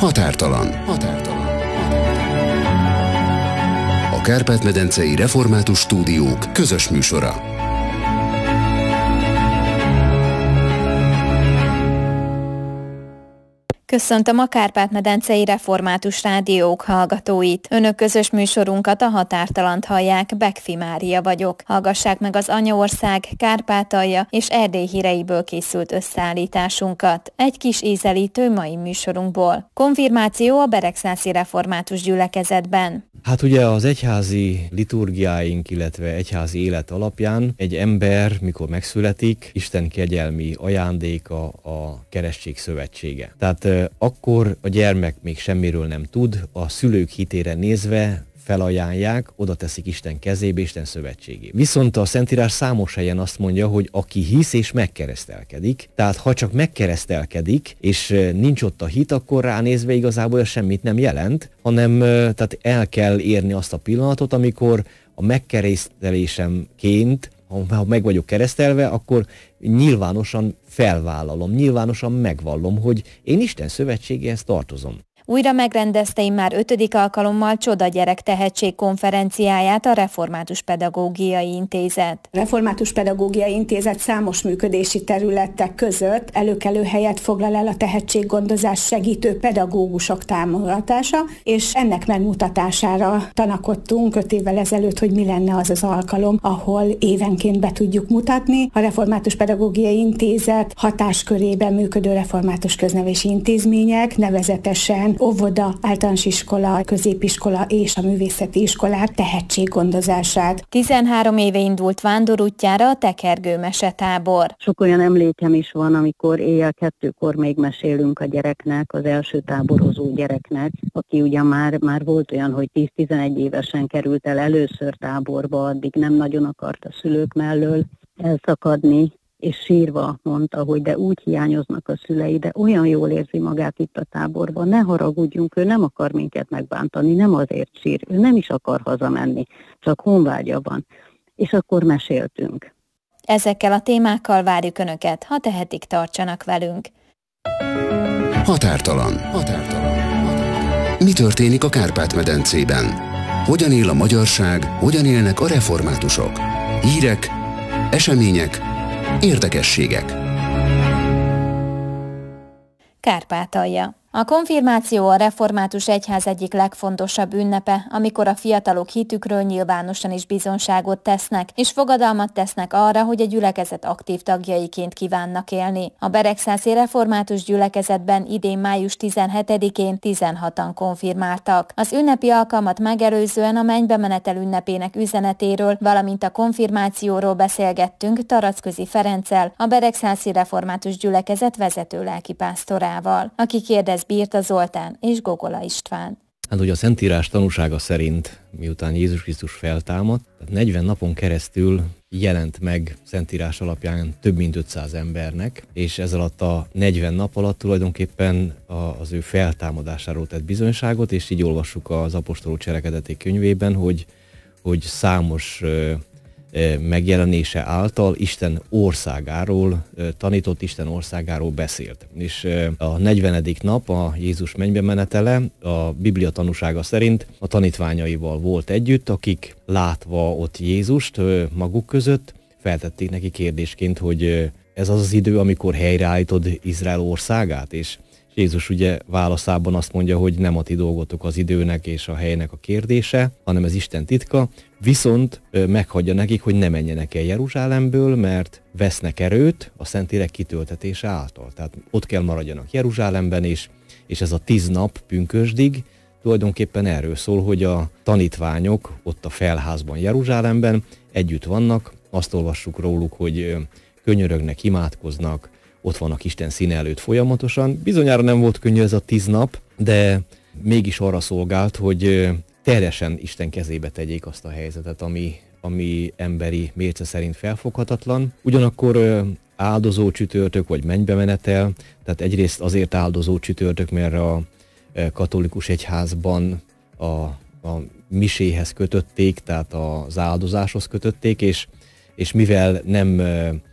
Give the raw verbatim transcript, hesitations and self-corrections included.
Határtalan. Határtalan. A Kárpát-medencei Református Stúdiók közös műsora. Köszöntöm a Kárpát-medencei Református Rádiók hallgatóit. Önök közös műsorunkat, a Határtalant hallják, Bekfi Mária vagyok. Hallgassák meg az Anyaország, Kárpátalja és Erdély híreiből készült összeállításunkat. Egy kis ízelítő mai műsorunkból. Konfirmáció a Beregszászi Református Gyülekezetben. Hát ugye az egyházi liturgiáink, illetve egyházi élet alapján egy ember, mikor megszületik, Isten kegyelmi ajándéka a keresztség szövetsége. Tehát e, akkor a gyermek még semmiről nem tud, a szülők hitére nézve felajánlják, oda teszik Isten kezébe, Isten szövetségébe. Viszont a Szentírás számos helyen azt mondja, hogy aki hisz és megkeresztelkedik, tehát ha csak megkeresztelkedik, és nincs ott a hit, akkor ránézve igazából ez semmit nem jelent, hanem tehát el kell érni azt a pillanatot, amikor a megkeresztelésemként, ha meg vagyok keresztelve, akkor nyilvánosan felvállalom, nyilvánosan megvallom, hogy én Isten szövetségéhez tartozom. Újra megrendezte immár ötödik alkalommal Csoda Gyerek Tehetség konferenciáját a Református Pedagógiai Intézet. A Református Pedagógiai Intézet számos működési területek között előkelő helyet foglal el a tehetséggondozás segítő pedagógusok támogatása, és ennek megmutatására tanakodtunk öt évvel ezelőtt, hogy mi lenne az az alkalom, ahol évenként be tudjuk mutatni. A Református Pedagógiai Intézet hatáskörében működő református köznevési intézmények, nevezetesen óvoda, általános iskola, középiskola és a művészeti iskolák tehetséggondozását. tizenhárom éve indult vándorútjára a tekergő mesetábor. Sok olyan emlékem is van, amikor éjjel kettőkor még mesélünk a gyereknek, az első táborozó gyereknek, aki ugyan már, már volt olyan, hogy tíz-tizenegy évesen került el először táborba, addig nem nagyon akart a szülők mellől elszakadni, és sírva mondta, hogy de úgy hiányoznak a szülei, de olyan jól érzi magát itt a táborban, ne haragudjunk, ő nem akar minket megbántani, nem azért sír, ő nem is akar hazamenni, csak honvágya van. És akkor meséltünk. Ezekkel a témákkal várjuk Önöket, ha tehetik, tartsanak velünk. Határtalan. Határtalan. Mi történik a Kárpát-medencében? Hogyan él a magyarság, hogyan élnek a reformátusok? Hírek, események, érdekességek. Kárpátalja. A konfirmáció a református egyház egyik legfontosabb ünnepe, amikor a fiatalok hitükről nyilvánosan is bizonságot tesznek, és fogadalmat tesznek arra, hogy a gyülekezet aktív tagjaiként kívánnak élni. A Beregszászi Református Gyülekezetben idén május tizenhetedikén tizenhatan konfirmáltak. Az ünnepi alkalmat megelőzően a mennybemenetel ünnepének üzenetéről, valamint a konfirmációról beszélgettünk Taracközi Ferenccel, a Beregszászi Református Gyülekezet vezető lelkipásztorával, aki kérdez Bírta Zoltán és Gogola István. Hát ugye a Szentírás tanúsága szerint, miután Jézus Krisztus feltámadt, negyven napon keresztül jelent meg Szentírás alapján több mint ötszáz embernek, és ez alatt a negyven nap alatt tulajdonképpen az ő feltámadásáról tett bizonyságot, és így olvassuk az apostolok cselekedetek könyvében, hogy, hogy számos megjelenése által Isten országáról tanított, Isten országáról beszélt. És a negyvenedik nap, a Jézus mennybe menetele, a Biblia tanúsága szerint a tanítványaival volt együtt, akik látva ott Jézust maguk között, feltették neki kérdésként, hogy ez az az idő, amikor helyreállítod Izrael országát, és Jézus ugye válaszában azt mondja, hogy nem a ti dolgotok az időnek és a helynek a kérdése, hanem ez Isten titka, viszont meghagyja nekik, hogy ne menjenek el Jeruzsálemből, mert vesznek erőt a Szentlélek kitöltetése által. Tehát ott kell maradjanak Jeruzsálemben, és, és ez a tíz nap pünkösdig tulajdonképpen erről szól, hogy a tanítványok ott a felházban Jeruzsálemben együtt vannak, azt olvassuk róluk, hogy könyörögnek, imádkoznak, ott vannak Isten színe előtt folyamatosan. Bizonyára nem volt könnyű ez a tíz nap, de mégis arra szolgált, hogy teljesen Isten kezébe tegyék azt a helyzetet, ami, ami emberi mérce szerint felfoghatatlan. Ugyanakkor áldozó csütörtök vagy mennybemenetel, tehát egyrészt azért áldozó csütörtök, mert a katolikus egyházban a, a miséhez kötötték, tehát az áldozáshoz kötötték, és, és mivel nem